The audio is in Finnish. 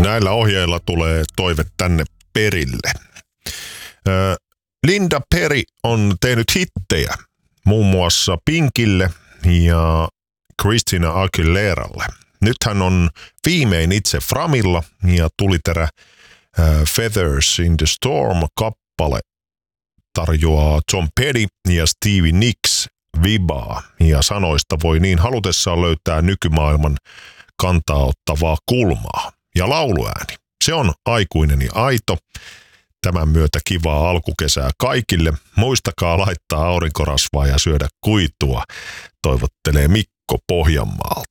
Näillä ohjeilla tulee toive tänne perille. Linda Perry on tehnyt hittejä muun muassa Pinkille ja Christina Aguileralle. Nyt hän on viimein itse Framilla ja tuliterä Feathers in the Storm-kappale tarjoaa Tom Petty ja Stevie Nicks vibaa ja sanoista voi niin halutessaan löytää nykymaailman kantaa ottavaa kulmaa. Ja lauluääni, se on aikuinen ja aito. Tämän myötä kivaa alkukesää kaikille. Muistakaa laittaa aurinkorasvaa ja syödä kuitua, toivottelee Mikko Pohjanmaalta.